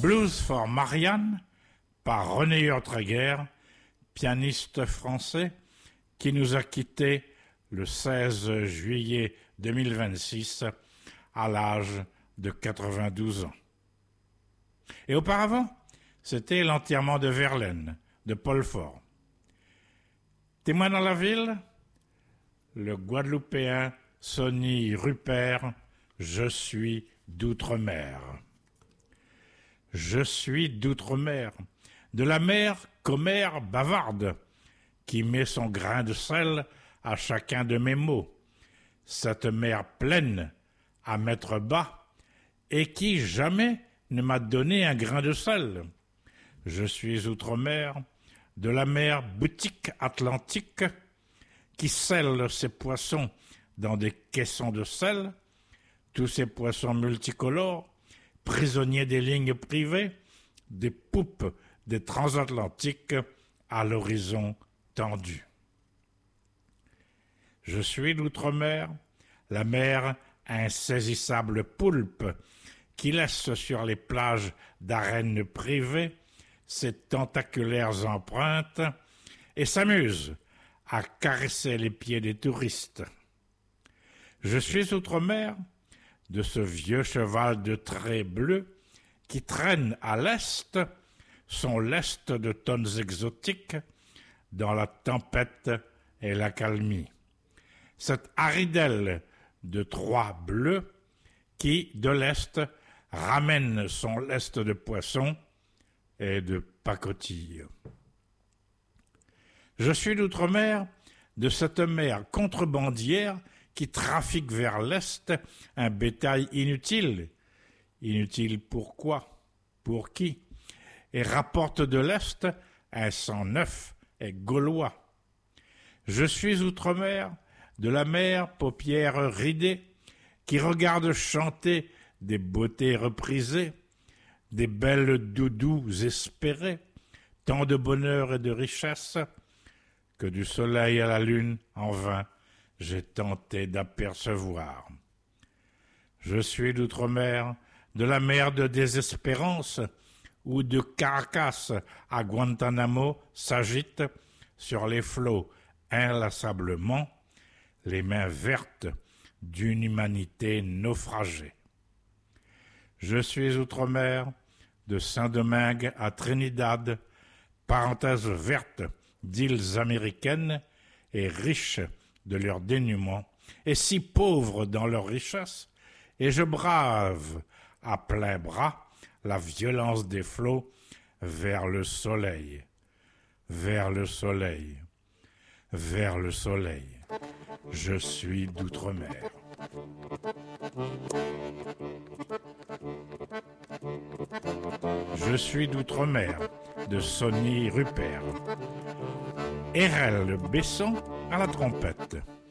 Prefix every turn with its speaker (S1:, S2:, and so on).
S1: Blues for Marianne par René Urtreger, pianiste français qui nous a quittés le 16 juillet 2026 à l'âge de 92 ans. Et auparavant, c'était l'enterrement de Verlaine de Paul Faure. Témoin dans la ville, le Guadeloupéen Sonny Rupert, je suis d'outre-mer. Je suis d'outre-mer, de la mer commère bavarde, qui met son grain de sel à chacun de mes mots, cette mer pleine à mettre bas, et qui jamais ne m'a donné un grain de sel. Je suis outre-mer, de la mer boutique atlantique, qui scelle ses poissons dans des caissons de sel, tous ces poissons multicolores, prisonniers des lignes privées, des poupes des transatlantiques à l'horizon tendu. Je suis d'outre-mer, la mer insaisissable poulpe qui laisse sur les plages d'arènes privées ses tentaculaires empreintes et s'amuse à caresser les pieds des touristes. Je suis outre-mer de ce vieux cheval de trait bleu qui traîne à l'est son lest de tonnes exotiques dans la tempête et l'accalmie. Cette haridelle de Troie bleue qui, de l'est, ramène son lest de poisson et de pacotille. Je suis d'outre-mer de cette mer contrebandière qui trafique vers l'est un bétail inutile. Inutile pourquoi? Pour qui? Et rapporte de l'est un sang neuf et gaulois. Je suis outre-mer de la mer paupières ridées qui regarde chanter des beautés reprisées, des belles doudous espérées, tant de bonheur et de richesse que du soleil à la lune, en vain, j'ai tenté d'apercevoir. Je suis d'outre-mer, de la mer de désespérance, où de Caracas à Guantanamo s'agitent sur les flots inlassablement les mains vertes d'une humanité naufragée. Je suis outre-mer, de Saint-Domingue à Trinidad, parenthèse verte d'îles américaines et riches de leur dénuement, et si pauvres dans leur richesse, et je brave à plein bras la violence des flots vers le soleil, vers le soleil, vers le soleil. Je suis d'outre-mer. Je suis d'outre-mer, de Sonny Rupert. RL Besson à la trompette.